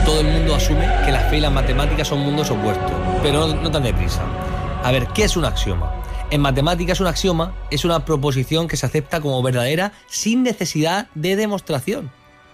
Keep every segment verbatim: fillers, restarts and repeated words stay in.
todo el mundo asume que la fe y las matemáticas son mundos opuestos, pero no, no tan deprisa. A ver, ¿qué es un axioma? En matemáticas un axioma es una proposición que se acepta como verdadera sin necesidad de demostración.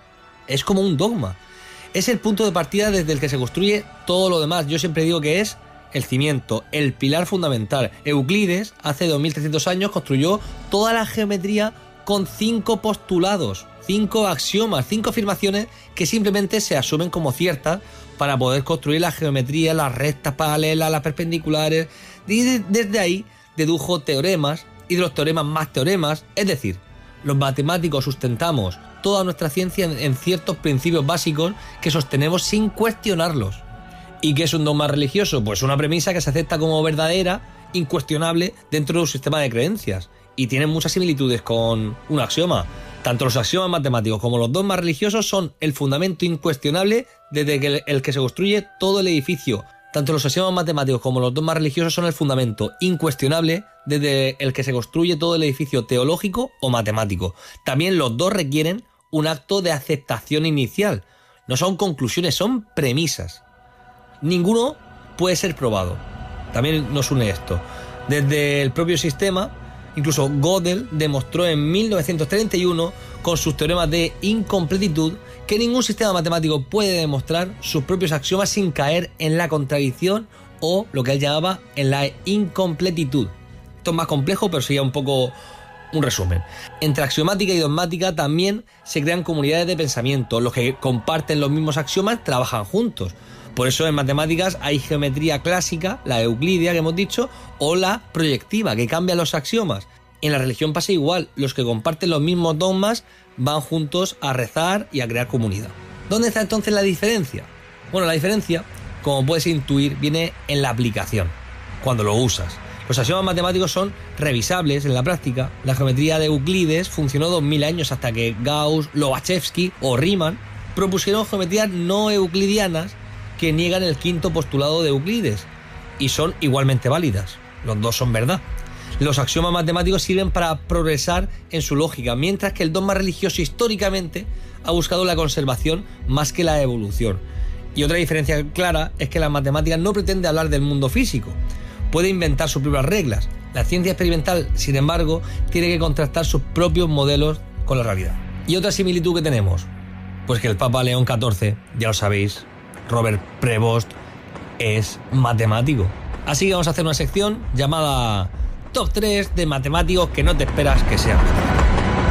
Es como un dogma. Es el punto de partida desde el que se construye todo lo demás. Yo siempre digo que es el cimiento, el pilar fundamental. Euclides, hace dos mil trescientos años, construyó toda la geometría con cinco postulados, cinco axiomas, cinco afirmaciones que simplemente se asumen como ciertas para poder construir la geometría, las rectas paralelas, las perpendiculares. Y de, desde ahí dedujo teoremas y de los teoremas más teoremas. Es decir, los matemáticos sustentamos toda nuestra ciencia en, en ciertos principios básicos que sostenemos sin cuestionarlos. ¿Y qué es un dogma religioso? Pues una premisa que se acepta como verdadera, incuestionable, dentro de un sistema de creencias. Y tienen muchas similitudes con un axioma. Tanto los axiomas matemáticos como los dogmas religiosos son el fundamento incuestionable desde el, el que se construye todo el edificio. Tanto los axiomas matemáticos como los dogmas religiosos son el fundamento incuestionable desde el que se construye todo el edificio teológico o matemático. También los dos requieren un acto de aceptación inicial. No son conclusiones, son premisas. Ninguno puede ser probado. También nos une esto. Desde el propio sistema, incluso Gödel demostró en mil novecientos treinta y uno, con sus teoremas de incompletitud, que ningún sistema matemático puede demostrar sus propios axiomas sin caer en la contradicción o lo que él llamaba en la incompletitud. Esto es más complejo, pero sería un poco un resumen. Entre axiomática y dogmática también se crean comunidades de pensamiento. Los que comparten los mismos axiomas trabajan juntos. Por eso en matemáticas hay geometría clásica, la euclídea que hemos dicho, o la proyectiva, que cambia los axiomas. En la religión pasa igual, los que comparten los mismos dogmas van juntos a rezar y a crear comunidad. ¿Dónde está entonces la diferencia? Bueno, la diferencia, como puedes intuir, viene en la aplicación, cuando lo usas. Los axiomas matemáticos son revisables en la práctica. La geometría de Euclides funcionó dos mil años hasta que Gauss, Lobachevsky o Riemann propusieron geometrías no euclidianas que niegan el quinto postulado de Euclides y son igualmente válidas. Los dos son verdad. Los axiomas matemáticos sirven para progresar en su lógica, mientras que el dogma religioso históricamente ha buscado la conservación más que la evolución. Y otra diferencia clara es que la matemática no pretende hablar del mundo físico, puede inventar sus propias reglas. La ciencia experimental, sin embargo, tiene que contrastar sus propios modelos con la realidad. ¿Y otra similitud que tenemos? Pues que el Papa León catorce, ya lo sabéis, Robert Prevost, es matemático. Así que vamos a hacer una sección llamada Top tres de matemáticos que no te esperas que sean.